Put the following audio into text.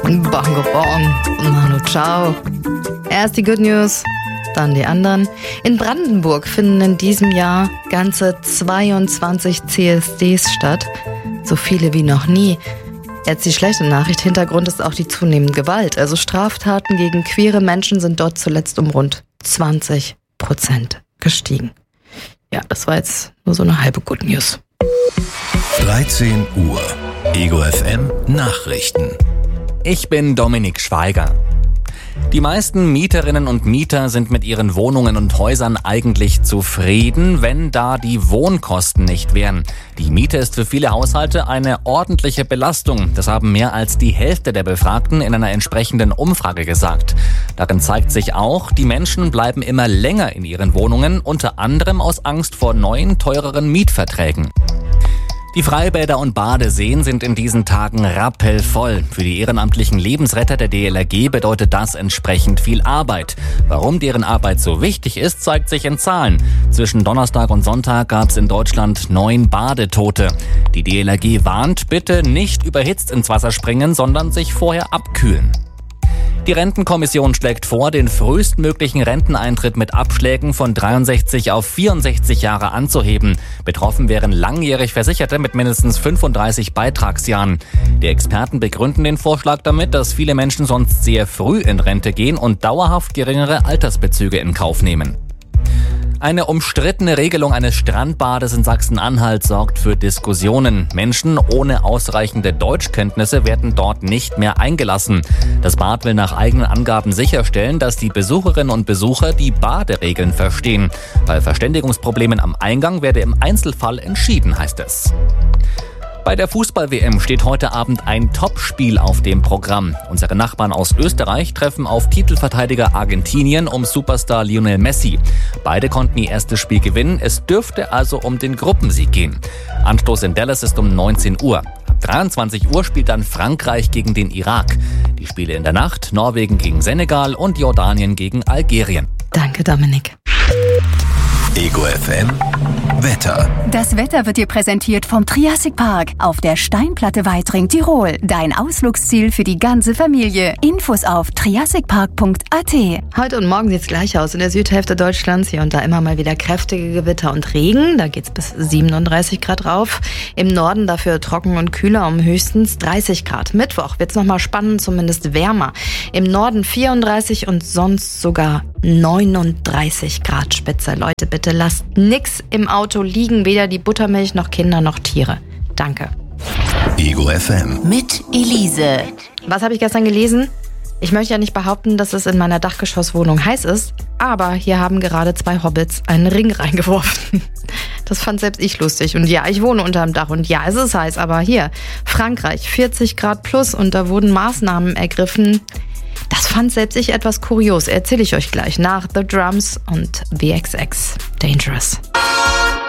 Bong, Manu, ciao. Erst die Good News, dann die anderen. In Brandenburg finden in diesem Jahr ganze 22 CSDs statt. So viele wie noch nie. Jetzt die schlechte Nachricht. Hintergrund ist auch die zunehmende Gewalt. Also Straftaten gegen queere Menschen sind dort zuletzt um rund 20% gestiegen. Ja, das war jetzt nur so eine halbe Good News. 13 Uhr. Ego FM Nachrichten. Ich bin Dominik Schweiger. Die meisten Mieterinnen und Mieter sind mit ihren Wohnungen und Häusern eigentlich zufrieden, wenn da die Wohnkosten nicht wären. Die Miete ist für viele Haushalte eine ordentliche Belastung. Das haben mehr als die Hälfte der Befragten in einer entsprechenden Umfrage gesagt. Darin zeigt sich auch, die Menschen bleiben immer länger in ihren Wohnungen, unter anderem aus Angst vor neuen, teureren Mietverträgen. Die Freibäder und Badeseen sind in diesen Tagen rappelvoll. Für die ehrenamtlichen Lebensretter der DLRG bedeutet das entsprechend viel Arbeit. Warum deren Arbeit so wichtig ist, zeigt sich in Zahlen. Zwischen Donnerstag und Sonntag gab es in Deutschland 9 Badetote. Die DLRG warnt, bitte nicht überhitzt ins Wasser springen, sondern sich vorher abkühlen. Die Rentenkommission schlägt vor, den frühestmöglichen Renteneintritt mit Abschlägen von 63 auf 64 Jahre anzuheben. Betroffen wären langjährig Versicherte mit mindestens 35 Beitragsjahren. Die Experten begründen den Vorschlag damit, dass viele Menschen sonst sehr früh in Rente gehen und dauerhaft geringere Altersbezüge in Kauf nehmen. Eine umstrittene Regelung eines Strandbades in Sachsen-Anhalt sorgt für Diskussionen. Menschen ohne ausreichende Deutschkenntnisse werden dort nicht mehr eingelassen. Das Bad will nach eigenen Angaben sicherstellen, dass die Besucherinnen und Besucher die Baderegeln verstehen. Bei Verständigungsproblemen am Eingang werde im Einzelfall entschieden, heißt es. Bei der Fußball-WM steht heute Abend ein Topspiel auf dem Programm. Unsere Nachbarn aus Österreich treffen auf Titelverteidiger Argentinien um Superstar Lionel Messi. Beide konnten ihr erstes Spiel gewinnen. Es dürfte also um den Gruppensieg gehen. Anstoß in Dallas ist um 19 Uhr. Ab 23 Uhr spielt dann Frankreich gegen den Irak. Die Spiele in der Nacht: Norwegen gegen Senegal und Jordanien gegen Algerien. Danke, Dominik. Ego FM Wetter. Das Wetter wird dir präsentiert vom Triassic Park auf der Steinplatte Weitring, Tirol. Dein Ausflugsziel für die ganze Familie. Infos auf triassicpark.at. Heute und morgen sieht es gleich aus. In der Südhälfte Deutschlands hier und da immer mal wieder kräftige Gewitter und Regen. Da geht's bis 37 Grad rauf. Im Norden dafür trocken und kühler um höchstens 30 Grad. Mittwoch wird's nochmal spannend, zumindest wärmer. Im Norden 34 und sonst sogar 39 Grad Spitze. Leute, bitte lasst nix im Auto liegen, weder die Buttermilch noch Kinder noch Tiere. Danke. Ego FM Mit Elise. Was habe ich gestern gelesen? Ich möchte ja nicht behaupten, dass es in meiner Dachgeschosswohnung heiß ist, aber hier haben gerade 2 Hobbits einen Ring reingeworfen. Das fand selbst ich lustig. Und ja, ich wohne unterm Dach und ja, es ist heiß, aber hier, Frankreich, 40 Grad plus und da wurden Maßnahmen ergriffen. Das fand selbst ich etwas kurios, erzähle ich euch gleich nach The Drums und VXX. Dangerous.